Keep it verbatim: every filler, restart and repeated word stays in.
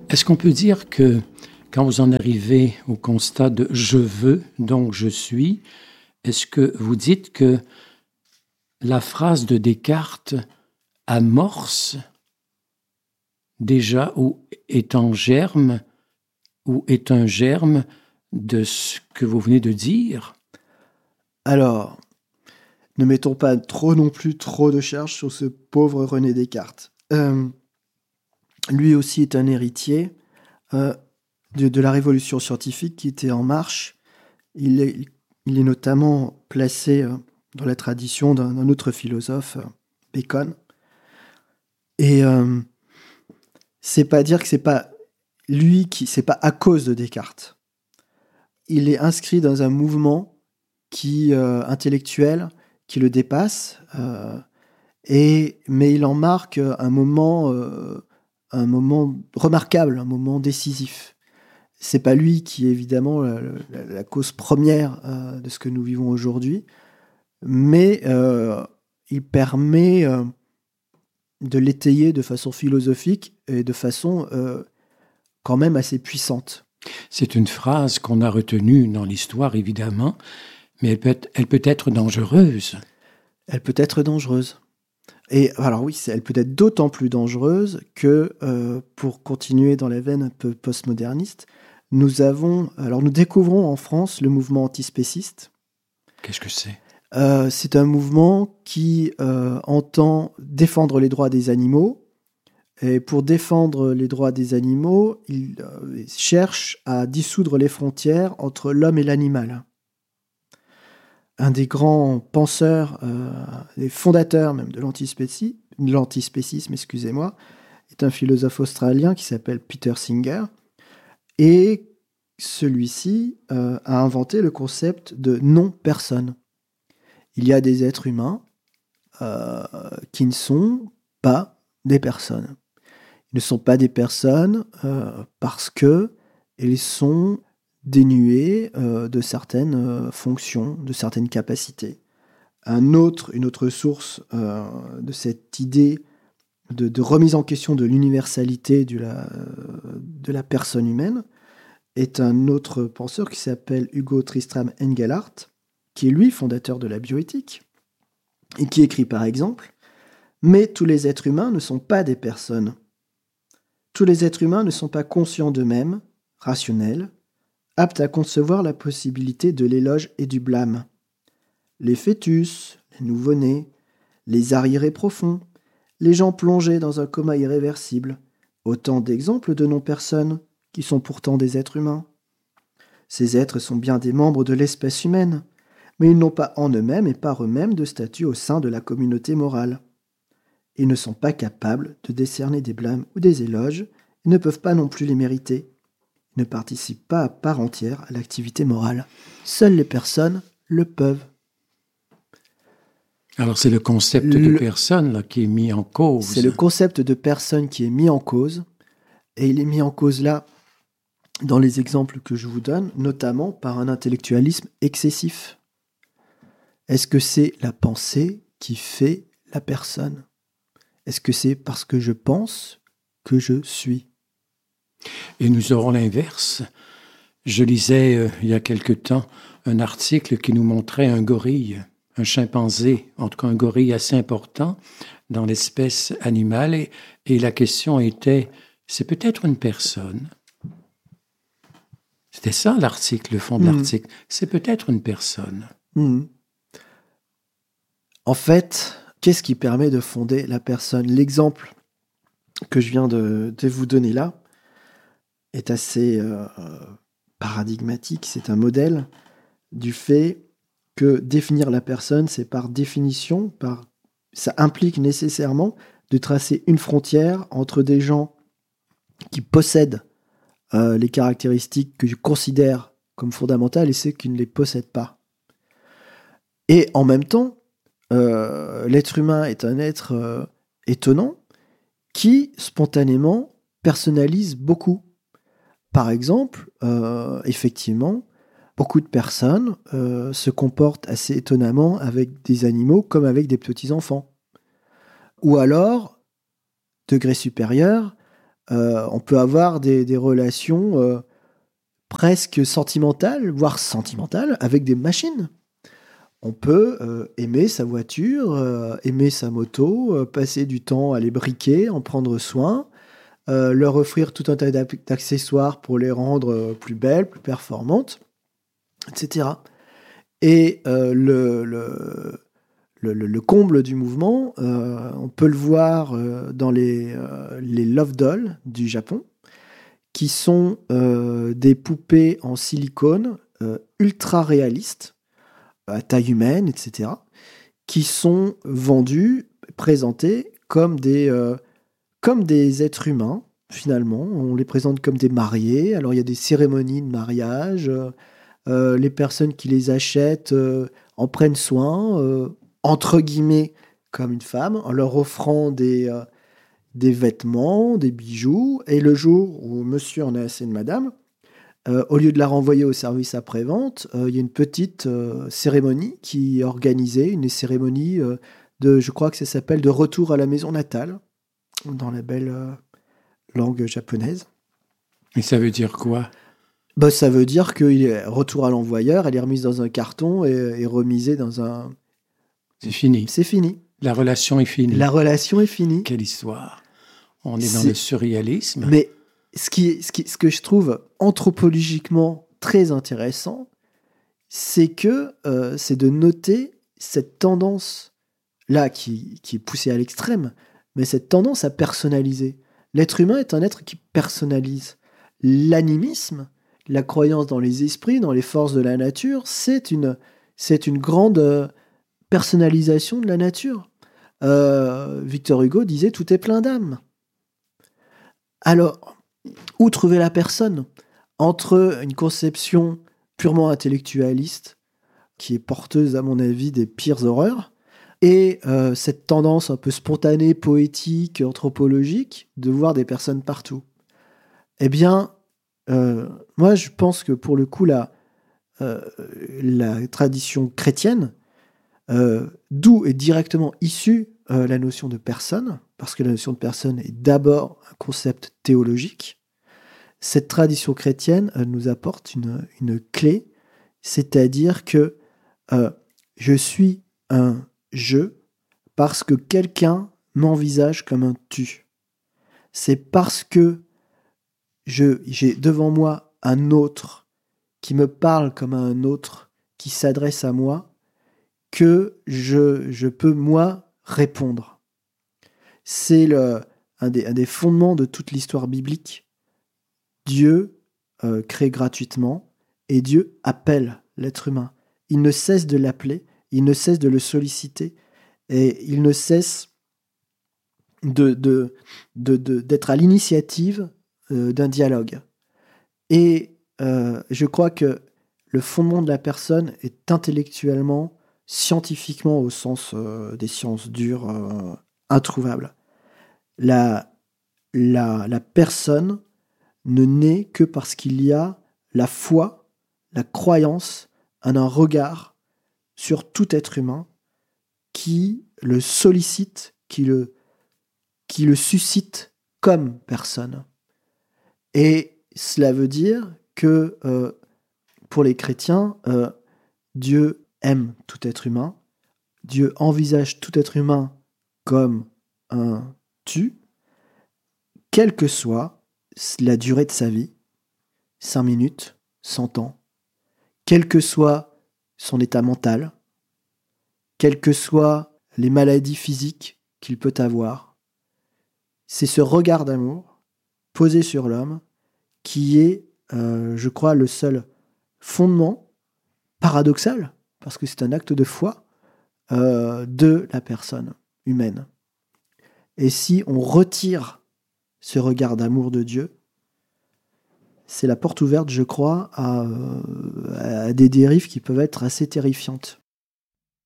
Est-ce qu'on peut dire que quand vous en arrivez au constat de « je veux, donc je suis », est-ce que vous dites que la phrase de Descartes amorce déjà ou est en germe ou est un germe de ce que vous venez de dire? Alors, ne mettons pas trop non plus trop de charge sur ce pauvre René Descartes. Euh, lui aussi est un héritier euh, de, de la révolution scientifique qui était en marche. Il est, il est notamment placé euh, dans la tradition d'un, d'un autre philosophe, euh, Bacon. Et euh, c'est pas dire que c'est pas lui qui, c'est pas à cause de Descartes. Il est inscrit dans un mouvement qui euh, intellectuel qui le dépasse, euh, et mais il en marque un moment, euh, un moment remarquable, un moment décisif. C'est pas lui qui est évidemment la, la, la cause première euh, de ce que nous vivons aujourd'hui, mais euh, il permet euh, de l'étayer de façon philosophique et de façon euh, quand même assez puissante. C'est une phrase qu'on a retenue dans l'histoire, évidemment, mais elle peut être, elle peut être dangereuse. Elle peut être dangereuse. Et alors oui, elle peut être d'autant plus dangereuse que, euh, pour continuer dans la veine un peu postmoderniste, nous avons, alors nous découvrons en France le mouvement antispéciste. Qu'est-ce que c'est ? euh, C'est un mouvement qui euh, entend défendre les droits des animaux. Et pour défendre les droits des animaux, il euh, cherche à dissoudre les frontières entre l'homme et l'animal. Un des grands penseurs, euh, des fondateurs même de l'antispécisme, l'antispécisme, excusez-moi, est un philosophe australien qui s'appelle Peter Singer. Et celui-ci euh, a inventé le concept de non-personne. Il y a des êtres humains euh, qui ne sont pas des personnes. Ils ne sont pas des personnes euh, parce qu'ils sont dénués euh, de certaines euh, fonctions, de certaines capacités. Un autre, une autre source euh, de cette idée de, de remise en question de l'universalité de la, euh, de la personne humaine est un autre penseur qui s'appelle Hugo Tristram Engelhardt, qui est lui fondateur de la bioéthique, et qui écrit par exemple « Mais tous les êtres humains ne sont pas des personnes. Tous les êtres humains ne sont pas conscients d'eux-mêmes, rationnels, aptes à concevoir la possibilité de l'éloge et du blâme. Les fœtus, les nouveau-nés, les arriérés profonds, les gens plongés dans un coma irréversible, autant d'exemples de non-personnes qui sont pourtant des êtres humains. Ces êtres sont bien des membres de l'espèce humaine, mais ils n'ont pas en eux-mêmes et par eux-mêmes de statut au sein de la communauté morale. Ils ne sont pas capables de décerner des blâmes ou des éloges et ne peuvent pas non plus les mériter. Ils ne participent pas à part entière à l'activité morale. Seules les personnes le peuvent. » Alors c'est le concept le... de personne là, qui est mis en cause. C'est le concept de personne qui est mis en cause, et il est mis en cause là, dans les exemples que je vous donne, notamment par un intellectualisme excessif. Est-ce que c'est la pensée qui fait la personne ? Est-ce que c'est parce que je pense que je suis ? Et nous aurons l'inverse. Je lisais euh, il y a quelque temps un article qui nous montrait un gorille, un chimpanzé, en tout cas un gorille assez important dans l'espèce animale, et, et la question était, c'est peut-être une personne. C'était ça l'article, le fond de mmh. l'article. C'est peut-être une personne. Mmh. En fait, qu'est-ce qui permet de fonder la personne ? L'exemple que je viens de, de vous donner là est assez euh, paradigmatique. C'est un modèle du fait que définir la personne, c'est par définition, par, ça implique nécessairement de tracer une frontière entre des gens qui possèdent euh, les caractéristiques que je considère comme fondamentales et ceux qui ne les possèdent pas. Et en même temps, euh, l'être humain est un être euh, étonnant qui, spontanément, personnalise beaucoup. Par exemple, euh, effectivement, beaucoup de personnes euh, se comportent assez étonnamment avec des animaux comme avec des petits-enfants. Ou alors, degré supérieur, euh, on peut avoir des, des relations euh, presque sentimentales, voire sentimentales, avec des machines. On peut euh, aimer sa voiture, euh, aimer sa moto, euh, passer du temps à les briquer, en prendre soin, euh, leur offrir tout un tas d'accessoires pour les rendre euh, plus belles, plus performantes, et cetera. Et euh, le, le, le, le comble du mouvement, euh, on peut le voir euh, dans les, euh, les Love Dolls du Japon, qui sont euh, des poupées en silicone euh, ultra réalistes, à taille humaine, et cetera, qui sont vendues, présentées comme des, euh, comme des êtres humains, finalement. On les présente comme des mariés. Alors, il y a des cérémonies de mariage. Euh, les personnes qui les achètent euh, en prennent soin, euh, entre guillemets, comme une femme, en leur offrant des, euh, des vêtements, des bijoux. Et le jour où monsieur en a assez de madame, Euh, au lieu de la renvoyer au service après-vente, euh, il y a une petite euh, cérémonie qui est organisée, une cérémonie euh, de, je crois que ça s'appelle de retour à la maison natale, dans la belle euh, langue japonaise. Et ça veut dire quoi? Bah, ça veut dire qu'il est retour à l'envoyeur, elle est remise dans un carton et, et remisée dans un... C'est fini. C'est fini. La relation est finie. La relation est finie. Quelle histoire. On est dans C'est... le surréalisme. Mais ce, qui, ce, qui, ce que je trouve anthropologiquement très intéressant, c'est que euh, c'est de noter cette tendance-là qui, qui est poussée à l'extrême, mais cette tendance à personnaliser. L'être humain est un être qui personnalise. L'animisme, la croyance dans les esprits, dans les forces de la nature, c'est une, c'est une grande euh, personnalisation de la nature. Euh, Victor Hugo disait « tout est plein d'âme ». Alors, où trouver la personne ? Entre une conception purement intellectualiste, qui est porteuse, à mon avis, des pires horreurs, et euh, cette tendance un peu spontanée, poétique, anthropologique, de voir des personnes partout. Eh bien, euh, moi, je pense que pour le coup, la, euh, la tradition chrétienne, euh, d'où est directement issue euh, la notion de personne, parce que la notion de personne est d'abord un concept théologique, cette tradition chrétienne euh, nous apporte une, une clé, c'est-à-dire que euh, je suis un je parce que quelqu'un m'envisage comme un tu. C'est parce que je, j'ai devant moi un autre qui me parle comme à un autre, qui s'adresse à moi, que je, je peux, moi, répondre. C'est le, un, des, un des fondements de toute l'histoire biblique. Dieu euh, crée gratuitement et Dieu appelle l'être humain. Il ne cesse de l'appeler, il ne cesse de le solliciter et il ne cesse de, de, de, de, d'être à l'initiative euh, d'un dialogue. Et euh, je crois que le fondement de la personne est intellectuellement, scientifiquement, au sens euh, des sciences dures, euh, introuvable. La, la, la personne ne naît que parce qu'il y a la foi, la croyance, en un regard sur tout être humain qui le sollicite, qui le, qui le suscite comme personne. Et cela veut dire que euh, pour les chrétiens, euh, Dieu aime tout être humain, Dieu envisage tout être humain comme un tu, quelle que soit la durée de sa vie, cinq minutes, cent ans, quel que soit son état mental, quelles que soient les maladies physiques qu'il peut avoir. C'est ce regard d'amour posé sur l'homme qui est, euh, je crois, le seul fondement paradoxal, parce que c'est un acte de foi, euh, de la personne humaine. Et si on retire ce regard d'amour de Dieu, c'est la porte ouverte, je crois, à, à des dérives qui peuvent être assez terrifiantes.